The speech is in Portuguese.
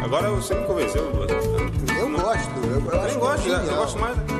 Agora você me convenceu. Eu gosto. Eu nem gosto, eu gosto mais.